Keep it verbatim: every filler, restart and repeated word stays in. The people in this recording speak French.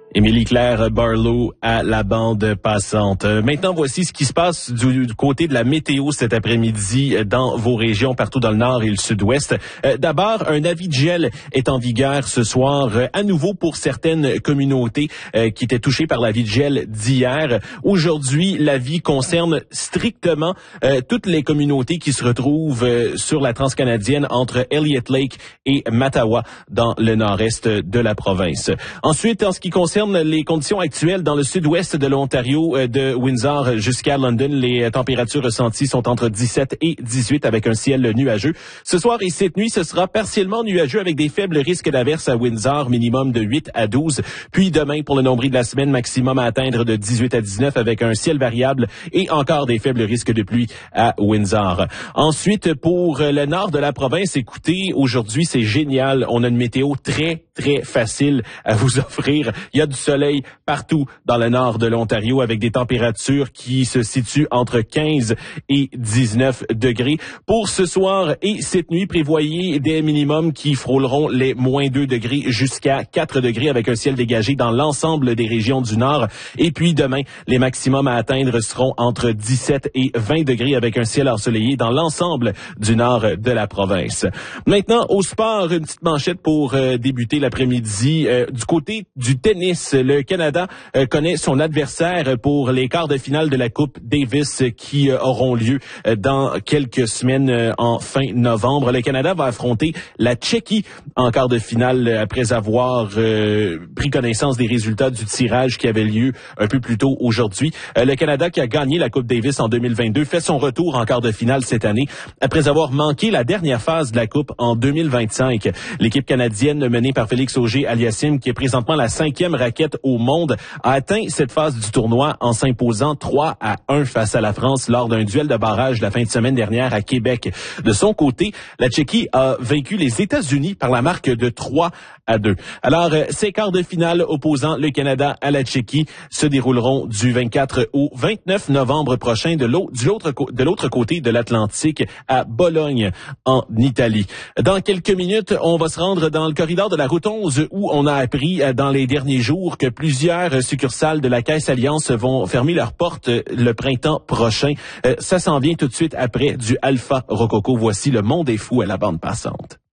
Émilie-Claire Barlow à la bande passante. Maintenant, voici ce qui se passe du, du côté de la météo cet après-midi dans vos régions, partout dans le nord et le sud-ouest. Euh, d'abord, un avis de gel est en vigueur ce soir, euh, à nouveau pour certaines communautés euh, qui étaient touchées par l'avis de gel d'hier. Aujourd'hui, l'avis concerne strictement euh, toutes les communautés qui se retrouvent euh, sur la transcanadienne entre Elliott Lake et Mattawa dans le nord-est de la province. Ensuite, en ce qui concerne les conditions actuelles dans le sud-ouest de l'Ontario, de Windsor jusqu'à London, les températures ressenties sont entre dix-sept et dix-huit avec un ciel nuageux. Ce soir et cette nuit, ce sera partiellement nuageux avec des faibles risques d'averses à Windsor, minimum de huit à douze. Puis demain, pour le nombril de la semaine, maximum à atteindre de dix-huit à dix-neuf avec un ciel variable et encore des faibles risques de pluie à Windsor. Ensuite, pour le nord de la province, écoutez, aujourd'hui, c'est génial. On a une météo très, très facile à vous offrir. Il y a du soleil partout dans le nord de l'Ontario avec des températures qui se situent entre quinze et dix-neuf degrés. Pour ce soir et cette nuit, prévoyez des minimums qui frôleront les moins deux degrés jusqu'à quatre degrés avec un ciel dégagé dans l'ensemble des régions du nord. Et puis demain, les maximums à atteindre seront entre dix-sept et vingt degrés avec un ciel ensoleillé dans l'ensemble du nord de la province. Maintenant, au sport, une petite manchette pour euh, débuter l'après-midi. Euh, du côté du tennis, le Canada euh, connaît son adversaire pour les quarts de finale de la Coupe Davis qui euh, auront lieu euh, dans quelques semaines euh, en fin novembre. Le Canada va affronter la Tchéquie en quart de finale euh, après avoir euh, pris connaissance des résultats du tirage qui avait lieu un peu plus tôt aujourd'hui. Euh, le Canada qui a gagné la Coupe Davis en deux mille vingt-deux fait son retour en quart de finale cette année après avoir manqué la dernière phase de la Coupe en deux mille vingt-cinq. L'équipe canadienne menée par Félix Auger-Aliassime, qui est présentement la cinquième raquette au monde, a atteint cette phase du tournoi en s'imposant trois à un face à la France lors d'un duel de barrage la fin de semaine dernière à Québec. De son côté, la Tchéquie a vaincu les États-Unis par la marque de trois à deux. Alors, ces quarts de finale opposant le Canada à la Tchéquie se dérouleront du vingt-quatre au vingt-neuf novembre prochain de l'autre, de l'autre, de l'autre côté de l'Atlantique à Bologne, en Italie. Dans quelques minutes, on va se rendre dans le corridor de la route onze où on a appris dans les derniers jours que plusieurs succursales de la Caisse Alliance vont fermer leurs portes le printemps prochain. Euh, ça s'en vient tout de suite après du Alpha Rococo. Voici Le Monde est fou à la bande passante.